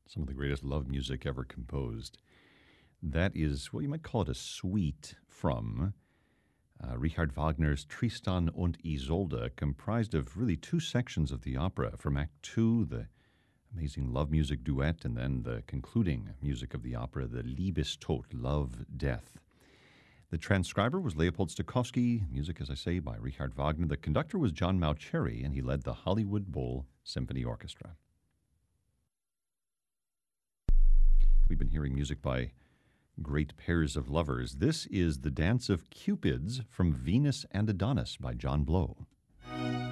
Some of the greatest love music ever composed. That is, well, you might call it a suite from Richard Wagner's Tristan und Isolde, comprised of really two sections of the opera. From Act Two, the amazing love music duet, and then the concluding music of the opera, the Liebestod, Love, Death. The transcriber was Leopold Stokowski, music, as I say, by Richard Wagner. The conductor was John Mauceri, and he led the Hollywood Bowl Symphony Orchestra. We've been hearing music by great pairs of lovers. This is The Dance of Cupids from Venus and Adonis by John Blow.